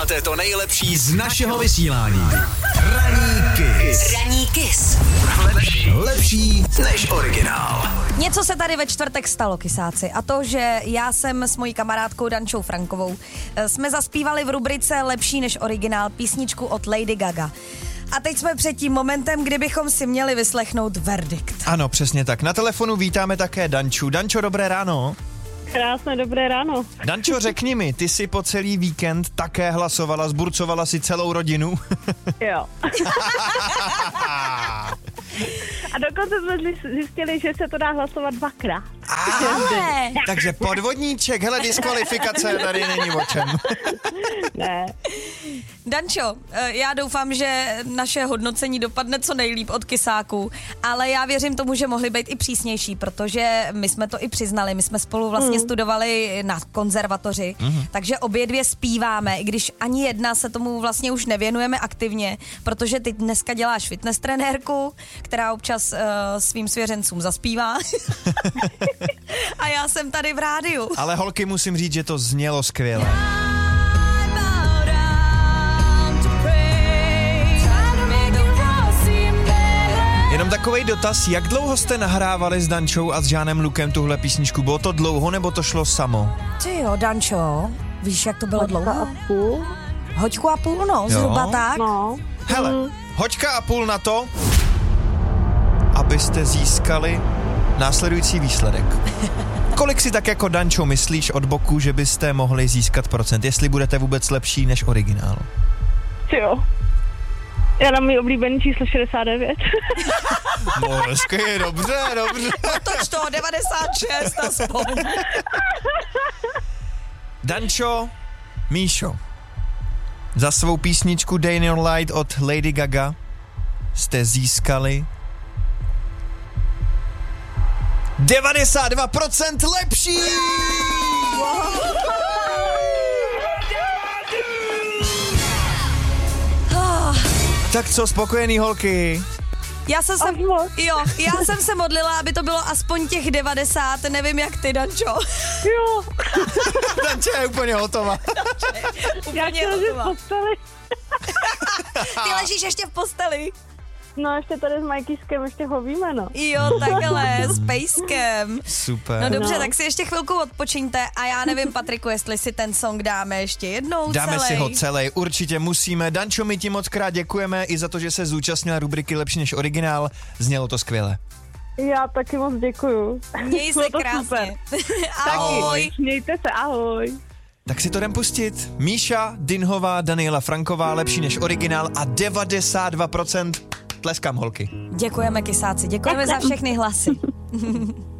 Znáte to nejlepší z našeho vysílání. Ranní Kiss. Lepší než originál. Něco se tady ve čtvrtek stalo, kysáci, a to, že já jsem s mojí kamarádkou Dančou Frankovou jsme zaspívali v rubrice Lepší než originál písničku od Lady Gaga. A teď jsme před tím momentem, kdy bychom si měli vyslechnout verdikt. Ano, přesně tak. Na telefonu vítáme také Danču. Dančo, dobré ráno. Krásné dobré ráno. Dančo, řekni mi, ty jsi po celý víkend také hlasovala, zburcovala si celou rodinu? Jo. A dokonce jsme zjistili, že se to dá hlasovat dvakrát. Ale... Takže podvodníček, hele, diskvalifikace, tady není o čem. Ne. Dančo, já doufám, že naše hodnocení dopadne co nejlíp od kysáků, ale já věřím tomu, že mohli být i přísnější, protože my jsme to i přiznali, my jsme spolu vlastně studovali na konzervatoři, takže obě dvě zpíváme, i když ani jedna se tomu vlastně už nevěnujeme aktivně, protože ty dneska děláš fitness trenérku, která občas svým svěřencům zaspívá. A já jsem tady v rádiu. Ale holky, musím říct, že to znělo skvěle. Jenom takovej dotaz, jak dlouho jste nahrávali s Dančou a s Žánem Lukem tuhle písničku? Bylo to dlouho, nebo to šlo samo? Ty jo, Dančo, víš, jak to bylo dlouho? Půl. Hoďku a půl, no, zhruba tak. No. Hele, hoďka a půl na to, abyste získali následující výsledek. Kolik si tak jako Dančo myslíš od boku, že byste mohli získat procent, jestli budete vůbec lepší než originál? Jo. Já dám mý oblíbený číslo 69. No, hezky, dobře. Otoč to, 96 aspoň. Dančo, Míšo, za svou písničku Day in Your Light od Lady Gaga jste získali 92% lepší! Tak co, spokojený holky? Já jsem se modlila, aby to bylo aspoň těch 90, nevím jak ty, Dančo. Jo. Danča je úplně hotová. Já chci ležet v posteli. Ty ležíš ještě v posteli? No, ještě tady s Majkýskem ještě hovíme, no. Jo, takhle, s pejskem. Super. No dobře, tak si ještě chvilku odpočiňte a já nevím, Patriku, jestli si ten song dáme ještě jednou Dáme celý. si ho celý, určitě musíme. Dančo, my ti moc krát děkujeme i za to, že se zúčastnila rubriky Lepší než originál. Znělo to skvěle. Já taky moc děkuju. Měj se krásně. Ahoj. Mějte se, ahoj. Tak si to jdem pustit. Míša Dinhová, Daniela Franková, Lepší než originál a 92%. Tleskám, holky. Děkujeme, kysáci, děkujeme za všechny hlasy.